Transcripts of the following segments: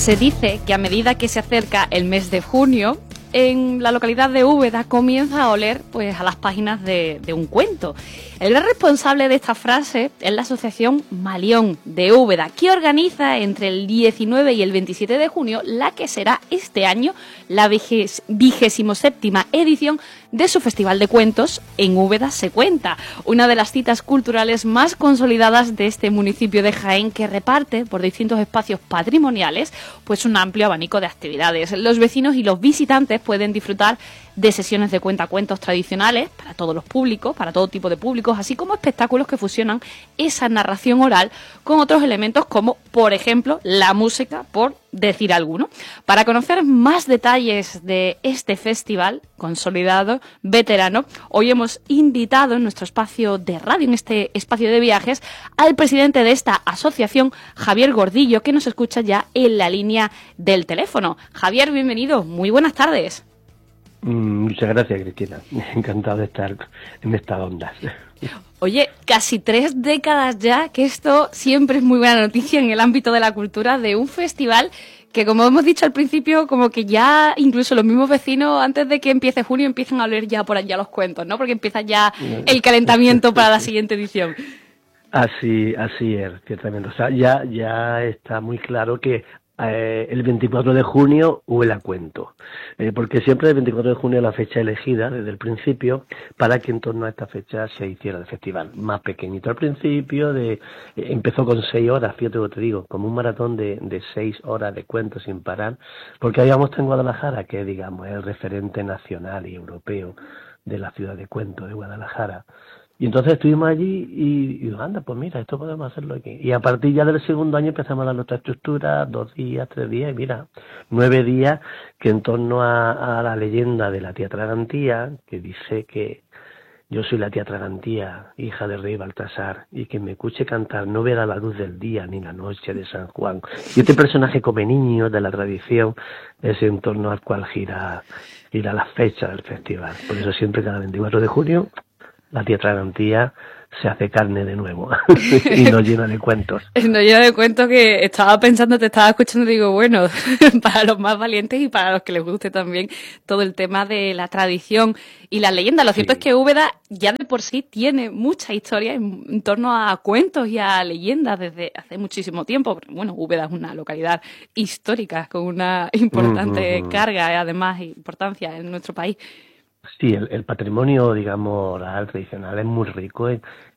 Se dice que a medida que se acerca el mes de junio, en la localidad de Úbeda comienza a oler pues a las páginas de un cuento. El gran responsable de esta frase es la Asociación Malión de Úbeda, que organiza entre el 19 y el 27 de junio la que será este año la 27ª edición de su Festival de Cuentos En Úbeda se cuenta, una de las citas culturales más consolidadas de este municipio de Jaén, que reparte por distintos espacios patrimoniales pues un amplio abanico de actividades. Los vecinos y los visitantes pueden disfrutar de sesiones de cuentacuentos tradicionales para todos los públicos, para todo tipo de públicos, así como espectáculos que fusionan esa narración oral con otros elementos como, por ejemplo, la música, por decir alguno. Para conocer más detalles de este festival consolidado, veterano, hoy hemos invitado en nuestro espacio de radio, en este espacio de viajes, al presidente de esta asociación, Javier Gordillo, que nos escucha ya en la línea del teléfono. Javier, bienvenido, muy buenas tardes. Muchas gracias, Cristina. Encantado de estar en estas ondas. Oye, casi 3 décadas ya, que esto siempre es muy buena noticia en el ámbito de la cultura, de un festival que, como hemos dicho al principio, como que ya incluso los mismos vecinos, antes de que empiece junio, empiezan a oler ya por allá los cuentos, ¿no? Porque empieza ya el calentamiento para la siguiente edición. Así es, ciertamente. O sea, ya está muy claro que el 24 de junio huele a cuento, porque siempre el 24 de junio es la fecha elegida desde el principio para que en torno a esta fecha se hiciera el festival. Más pequeñito al principio, empezó con 6 horas, fíjate lo que te digo, como un maratón de 6 horas de cuentos sin parar, porque habíamos en Guadalajara, que digamos es el referente nacional y europeo de la ciudad de cuentos de Guadalajara. Y entonces estuvimos allí y digo, anda, pues mira, esto podemos hacerlo aquí. Y a partir ya del segundo año empezamos a dar nuestra estructura, 2 días, 3 días, y mira, 9 días que en torno a la leyenda de la tía Tragantía, que dice que yo soy la tía Tragantía, hija del rey Baltasar, y que me escuche cantar no verá la luz del día ni la noche de San Juan. Y este personaje come niño de la tradición es en torno al cual gira la fecha del festival. Por eso siempre cada 24 de junio la tía Tragantía se hace carne de nuevo y nos llena de cuentos. Nos llena de cuentos que estaba pensando, te estaba escuchando y digo, bueno, para los más valientes y para los que les guste también todo el tema de la tradición y la leyenda. Lo cierto es que Úbeda ya de por sí tiene mucha historia en torno a cuentos y a leyendas desde hace muchísimo tiempo. Bueno, Úbeda es una localidad histórica con una importante carga, además, importancia en nuestro país. Sí, el patrimonio, digamos, oral, tradicional, es muy rico.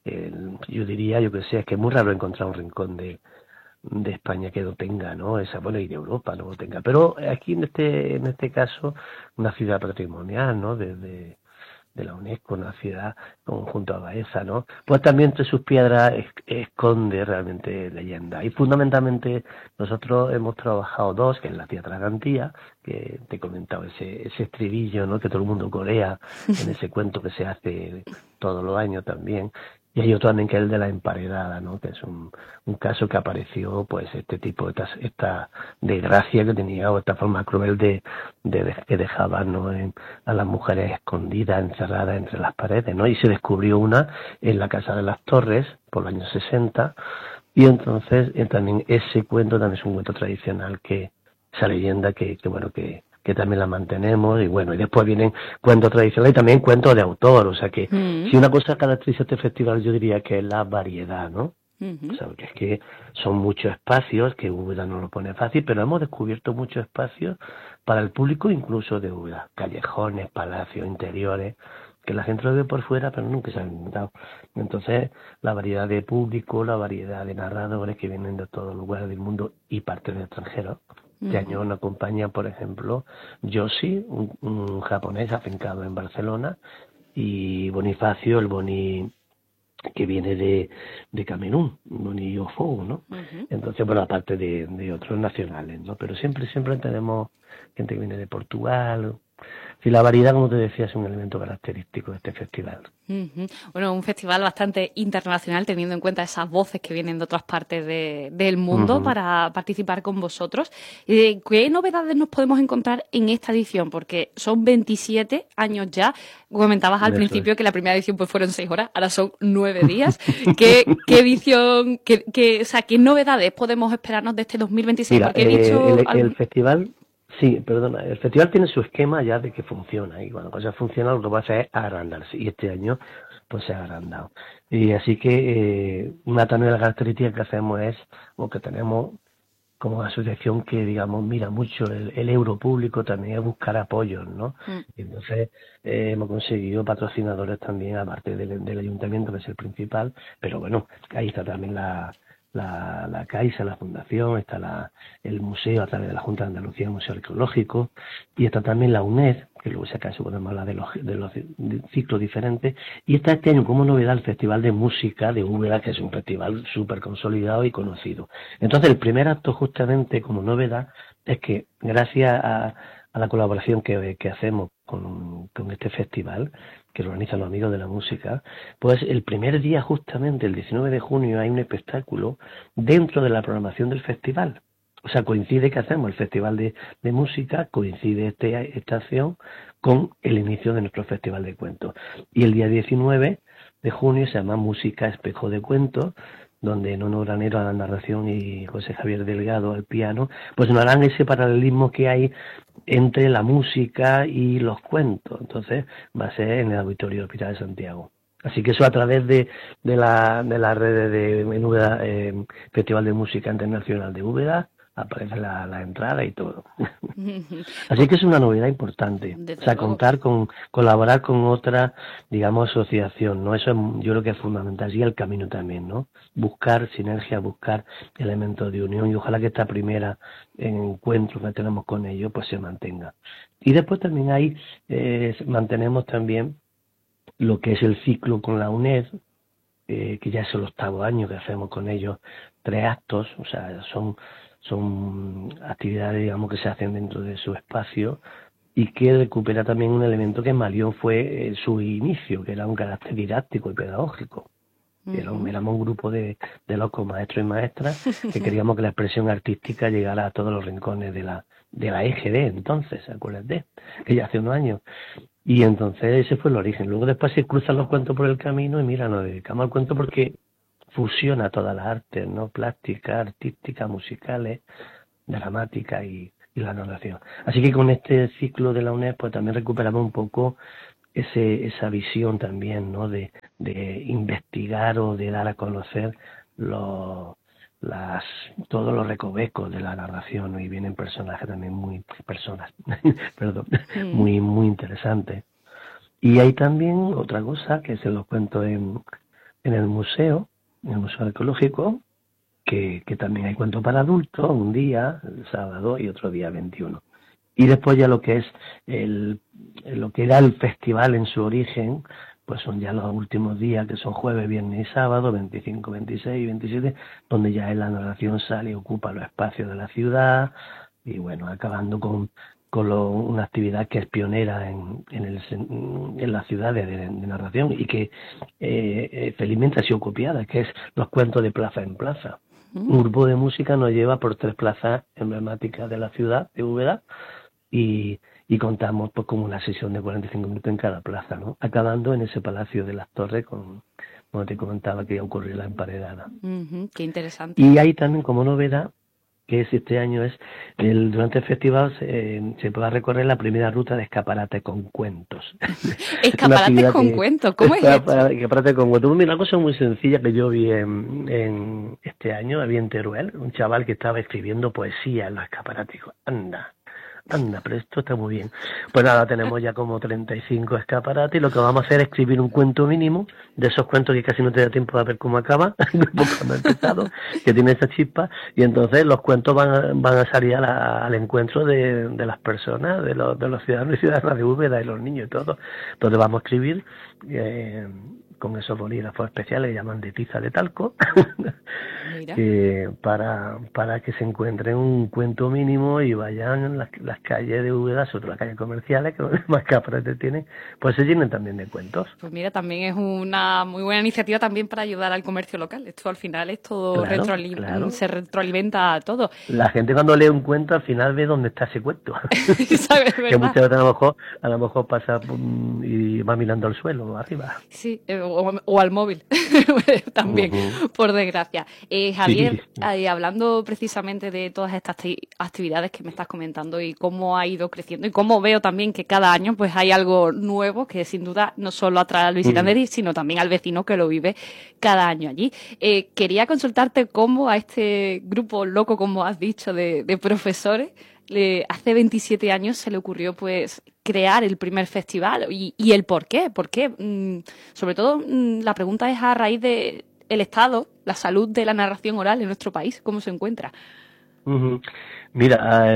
Yo diría, yo que sé, es que es muy raro encontrar un rincón de España que lo tenga, ¿no? Bueno, y de Europa no lo tenga. Pero aquí, en este caso, una ciudad patrimonial, ¿no? De la UNESCO, una ciudad junto a Baeza, ¿no? Pues también entre sus piedras esconde realmente leyenda. Y fundamentalmente nosotros hemos trabajado 2, que es la tía Tragantía, que te he comentado, ese estribillo, ¿no? Que todo el mundo corea en ese cuento que se hace todos los años también. Y hay otro también que es el de la emparedada, ¿no? Que es un caso que apareció, pues, este tipo, esta desgracia que tenía, o esta forma cruel que dejaban, ¿no? A las mujeres escondidas, encerradas entre las paredes, ¿no? Y se descubrió una en la Casa de las Torres, por los años 60, y entonces también ese cuento también es un cuento tradicional, esa leyenda que también la mantenemos, y bueno, y después vienen cuentos tradicionales y también cuentos de autor, o sea que si una cosa caracteriza este festival, yo diría que es la variedad, ¿no? O sea, que es que son muchos espacios, que Úbeda no lo pone fácil, pero hemos descubierto muchos espacios para el público incluso de Úbeda, callejones, palacios, interiores, que la gente lo ve por fuera, pero nunca se han inventado. Entonces, la variedad de público, la variedad de narradores que vienen de todos los lugares del mundo y partes de extranjeros. Este año nos acompaña, por ejemplo, Yoshi, un japonés afincado en Barcelona, y Bonifacio, el Boni que viene de Camerún, Boni Ofou, ¿no? Entonces, bueno, aparte de otros nacionales, ¿no? Pero siempre tenemos gente que viene de Portugal, Y la variedad, como te decía, es un elemento característico de este festival. Bueno, un festival bastante internacional, teniendo en cuenta esas voces que vienen de otras partes del mundo para participar con vosotros. ¿Qué novedades nos podemos encontrar en esta edición? Porque son 27 años ya. Comentabas al principio que la primera edición pues fueron 6 horas, ahora son 9 días. ¿Qué edición, qué novedades podemos esperarnos de este 2026? Mira, Porque he dicho el festival... Sí, perdona, el festival tiene su esquema ya de que funciona, y cuando cosas funcionan lo que va a hacer es agrandarse, y este año pues se ha agrandado. Y así que una también de las características que hacemos es, o que tenemos como asociación que, digamos, mira mucho el euro público, también es buscar apoyos, ¿no? Y entonces hemos conseguido patrocinadores también, aparte del ayuntamiento, que es el principal, pero bueno, ahí está también la Caixa, la Fundación, está el museo a través de la Junta de Andalucía, el Museo Arqueológico, y está también la UNED, que luego si acaso podemos hablar de los ciclos diferentes, y está este año como novedad el Festival de Música de Úbeda, que es un festival súper consolidado y conocido. Entonces el primer acto justamente como novedad es que gracias a la colaboración que hacemos con este festival, que lo organizan los amigos de la música, pues el primer día justamente, el 19 de junio, hay un espectáculo dentro de la programación del festival. O sea, coincide que hacemos el festival de música, coincide esta acción con el inicio de nuestro festival de cuentos. Y el día 19 de junio se llama Música Espejo de Cuentos, donde Nono Granero a la narración y José Javier Delgado al piano, pues nos harán ese paralelismo que hay entre la música y los cuentos. Entonces va a ser en el Auditorio del Hospital de Santiago. Así que eso a través de las redes de Úbeda, Festival de Música Internacional de Úbeda, aparece la entrada y todo. Así que es una novedad importante. O sea, colaborar con otra, digamos, asociación, ¿no? Eso yo creo que es fundamental. Y el camino también, ¿no? Buscar sinergia, buscar elementos de unión, y ojalá que esta primera encuentro que tenemos con ellos pues se mantenga. Y después también mantenemos también lo que es el ciclo con la UNED, que ya es el 8º año que hacemos con ellos, 3 actos, o sea, son actividades, digamos, que se hacen dentro de su espacio, y que recupera también un elemento que en Malión fue su inicio, que era un carácter didáctico y pedagógico. Éramos un grupo de locos maestros y maestras que queríamos que la expresión artística llegara a todos los rincones de la EGD, entonces, acuérdate, que ya hace unos años. Y entonces ese fue el origen. Luego después se cruzan los cuentos por el camino y mira, nos dedicamos al cuento porque fusiona todas las artes, ¿no? Plástica, artística, musicales, dramática y la narración. Así que con este ciclo de la UNED pues también recuperamos un poco esa visión también, ¿no? De investigar o de dar a conocer todos los recovecos de la narración, ¿no? Y vienen personajes también muy interesantes. Y hay también otra cosa que se los cuento en el museo arqueológico, que también hay cuentos para adultos, un día, el sábado, y otro día 21. Y después ya lo que es lo que era el festival en su origen, pues son ya los últimos días, que son jueves, viernes y sábado, 25, 26 y 27, donde ya la narración sale y ocupa los espacios de la ciudad, y bueno, acabando con una actividad que es pionera en la ciudad de narración, y que felizmente ha sido copiada, que es los cuentos de plaza en plaza. Un grupo de música nos lleva por 3 plazas emblemáticas de la ciudad de Úbeda, y contamos pues como una sesión de 45 minutos en cada plaza, ¿no? Acabando en ese Palacio de las Torres, como te comentaba, que ocurrió la emparedada. Qué interesante. Y hay también como novedad, que es este año, durante el festival se pueda recorrer la primera ruta de escaparate con cuentos. ¿Escaparate con cuentos? ¿Cómo es esto? Escaparate con cuentos. Mira, una cosa muy sencilla que yo vi en este año, había en Teruel, un chaval que estaba escribiendo poesía en los escaparates. Dijo, anda, pero esto está muy bien. Pues nada, tenemos ya como 35 escaparates, y lo que vamos a hacer es escribir un cuento mínimo, de esos cuentos que casi no te da tiempo de ver cómo acaba, cuando ha empezado, que tiene esa chispa, y entonces los cuentos van a salir al encuentro de las personas, de los ciudadanos y ciudadanas de Úbeda, y los niños y todo. Entonces vamos a escribir con esos bolígrafos especiales que llaman de tiza de talco, Mira. para que se encuentren un cuento mínimo y vayan las calles de Úbeda, sobre todo las calles comerciales, que más escaparates tienen, pues se llenen también de cuentos. Pues mira, también es una muy buena iniciativa también para ayudar al comercio local. Esto al final es todo Claro. se retroalimenta a todo. La gente cuando lee un cuento al final ve dónde está ese cuento. ¿Sabes? Que ¿Verdad? muchas veces a lo mejor pasa y va mirando al suelo, arriba. Sí, o al móvil también, por desgracia. Javier, Sí. hablando precisamente de todas estas actividades que me estás comentando y cómo ha ido creciendo y cómo veo también que cada año pues hay algo nuevo que sin duda no solo atrae al visitante, sino también al vecino que lo vive cada año allí. Quería consultarte cómo a este grupo loco, como has dicho, de profesores, hace 27 años se le ocurrió pues crear el primer festival y el por qué. Sobre todo la pregunta es a raíz de el estado, la salud de la narración oral en nuestro país, ¿cómo se encuentra? Mira,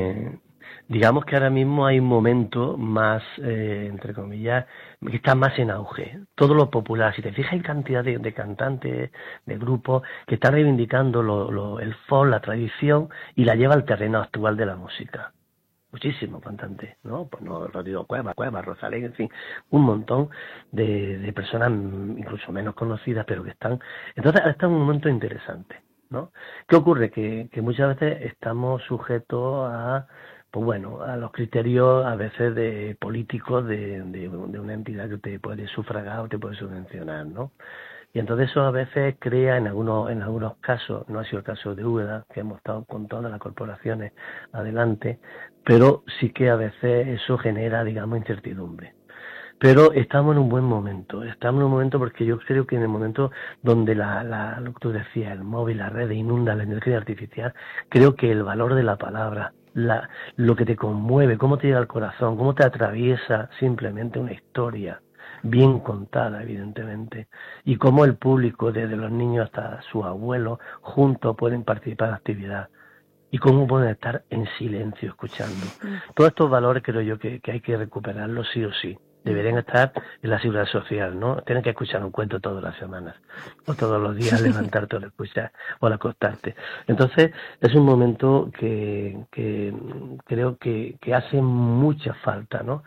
digamos que ahora mismo hay un momento más, entre comillas, que está más en auge. Todo lo popular, si te fijas, hay cantidad de cantantes, de grupos que están reivindicando el folk, la tradición, y la lleva al terreno actual de la música. Muchísimos cantantes, ¿no? Pues no, Rodrigo Cuevas, Rosalén, en fin, un montón de personas incluso menos conocidas, pero que están... Entonces, está en un momento interesante, ¿no? ¿Qué ocurre? Que muchas veces estamos sujetos pues bueno, a los criterios a veces de políticos de una entidad que te puede sufragar o te puede subvencionar, ¿no? Y entonces eso a veces crea en algunos casos, no ha sido el caso de Úbeda, que hemos estado con todas las corporaciones adelante, pero sí que a veces eso genera, digamos, incertidumbre. Pero estamos en un buen momento, porque yo creo que en el momento donde lo que tú decías, el móvil, la red inunda la energía artificial, creo que el valor de la palabra, lo que te conmueve, cómo te llega al corazón, cómo te atraviesa simplemente una historia, bien contada, evidentemente, y cómo el público, desde los niños hasta sus abuelos, juntos pueden participar en la actividad, y cómo pueden estar en silencio escuchando. Todos estos valores creo yo que hay que recuperarlos sí o sí. Deberían estar en la seguridad social, ¿no? Tienen que escuchar un cuento todas las semanas, o todos los días levantarte o escuchar, o al acostarte. Entonces, es un momento que creo que hace mucha falta, ¿no?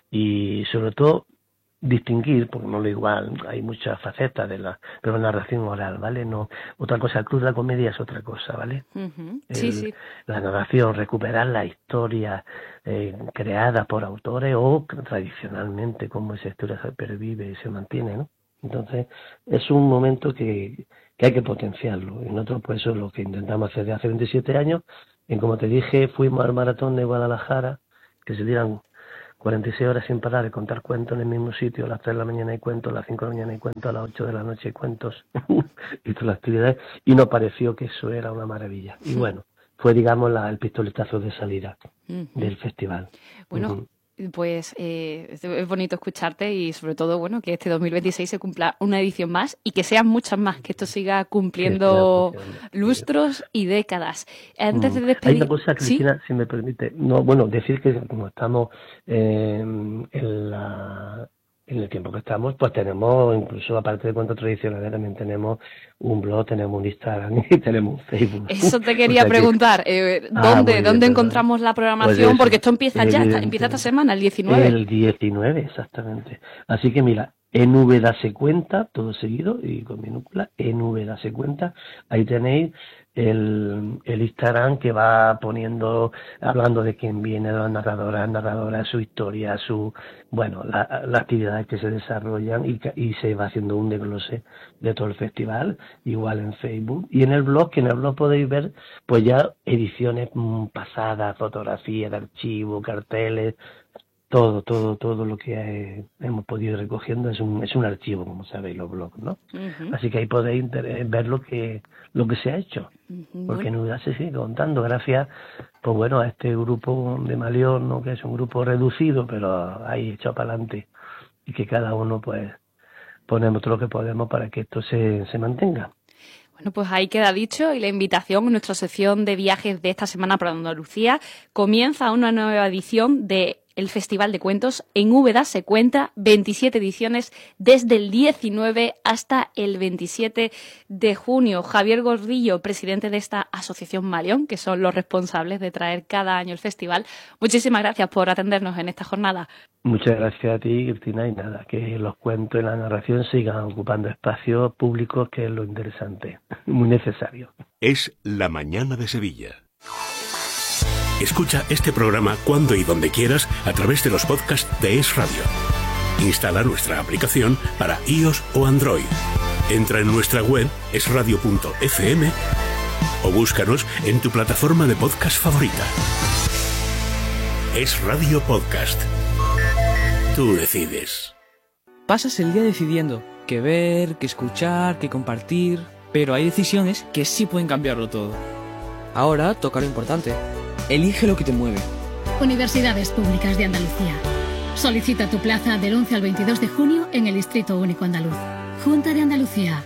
Y sobre todo distinguir, porque no lo igual, hay muchas facetas pero la narración oral, ¿vale? No, otra cosa, el club de la comedia es otra cosa, ¿vale? Sí. La narración, recuperar la historia creada por autores o tradicionalmente como esa historia se pervive y se mantiene, ¿no? Entonces, es un momento que hay que potenciarlo. Y nosotros, pues eso es lo que intentamos hacer desde hace 27 años. Y como te dije, fuimos al maratón de Guadalajara, que se dieran 46 horas sin parar de contar cuentos en el mismo sitio. A las 3 de la mañana hay cuentos, a las 5 de la mañana hay cuentos, a las 8 de la noche hay cuentos y todas las actividades, y nos pareció que eso era una maravilla. Y bueno, fue, digamos, el pistoletazo de salida del festival. Bueno, pues es bonito escucharte y sobre todo, bueno, que este 2026 se cumpla una edición más y que sean muchas más, que esto siga cumpliendo lustros y décadas. Antes de despedir... Hay una cosa, Cristina, ¿sí? Si me permite, decir que como estamos en el tiempo que estamos, pues tenemos, incluso aparte de cuentos tradicionales, también tenemos un blog, tenemos un Instagram y tenemos un Facebook. Eso te quería preguntar, ¿dónde encontramos la programación? Pues porque esto empieza empieza esta semana, el 19. El 19, exactamente. Así que mira, en Úbeda se cuenta, todo seguido y con minúscula, en Úbeda se cuenta, ahí tenéis el Instagram que va poniendo, hablando de quién viene, de las narradoras, su historia, las actividades que se desarrollan y se va haciendo un desglose de todo el festival, igual en Facebook. Y en el blog, que en el blog podéis ver pues ya ediciones pasadas, fotografías de archivo, carteles, todo lo que hemos podido ir recogiendo es un archivo, como sabéis, los blogs, ¿no? Así que ahí podéis ver lo que se ha hecho, porque en Úbeda se sigue contando gracias, pues bueno, a este grupo de Malión, ¿no? Que es un grupo reducido, pero ahí echado para adelante, y que cada uno pues ponemos todo lo que podemos para que esto se mantenga. Bueno, pues ahí queda dicho y la invitación en nuestra sección de viajes de esta semana para Andalucía. Comienza una nueva edición de El Festival de Cuentos en Úbeda se cuenta 27 ediciones desde el 19 hasta el 27 de junio. Javier Gordillo, presidente de esta asociación Malión, que son los responsables de traer cada año el festival. Muchísimas gracias por atendernos en esta jornada. Muchas gracias a ti, Cristina, y nada, que los cuentos y la narración sigan ocupando espacios públicos, que es lo interesante, muy necesario. Es La Mañana de Sevilla. Escucha este programa cuando y donde quieras a través de los podcasts de Es Radio. Instala nuestra aplicación para iOS o Android. Entra en nuestra web esradio.fm o búscanos en tu plataforma de podcast favorita. Es Radio Podcast. Tú decides. Pasas el día decidiendo qué ver, qué escuchar, qué compartir, pero hay decisiones que sí pueden cambiarlo todo. Ahora toca lo importante. Elige lo que te mueve. Universidades Públicas de Andalucía. Solicita tu plaza del 11 al 22 de junio en el Distrito Único Andaluz. Junta de Andalucía.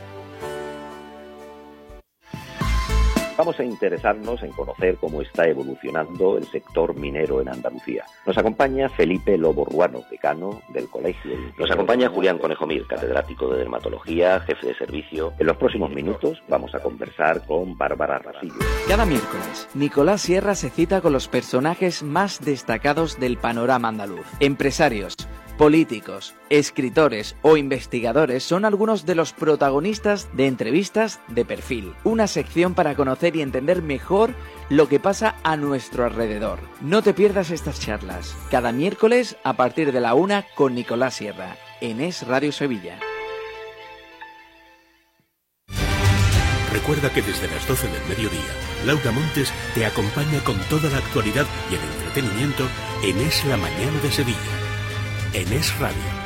Vamos a interesarnos en conocer cómo está evolucionando el sector minero en Andalucía. Nos acompaña Felipe Lobo Ruano, decano del colegio. Nos acompaña Julián Conejomir, catedrático de dermatología, jefe de servicio. En los próximos minutos vamos a conversar con Bárbara Rasillo. Cada miércoles, Nicolás Sierra se cita con los personajes más destacados del panorama andaluz. Empresarios, políticos, escritores o investigadores son algunos de los protagonistas de Entrevistas de Perfil, una sección para conocer y entender mejor lo que pasa a nuestro alrededor. No te pierdas estas charlas, cada miércoles a partir de la 1 con Nicolás Sierra, en Es Radio Sevilla. Recuerda que desde las 12 del mediodía, Laura Montes te acompaña con toda la actualidad y el entretenimiento en Es La Mañana de Sevilla. En Es Radio.